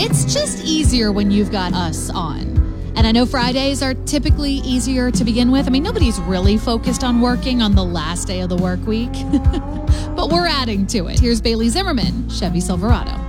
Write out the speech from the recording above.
It's just easier when you've got us on. And I know Fridays are typically easier to begin with. I mean, nobody's really focused on working on the last day of the work week, but we're adding to it. Here's Bailey Zimmerman, Chevy Silverado.